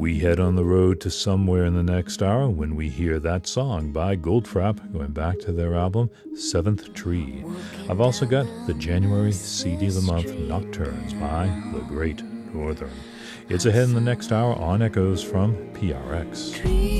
We head on the road to somewhere in the next hour when we hear that song by Goldfrapp, going back to their album Seventh Tree. I've also got the January CD of the Month Nocturnes by The Great Northern. It's ahead in the next hour on Echoes from PRX.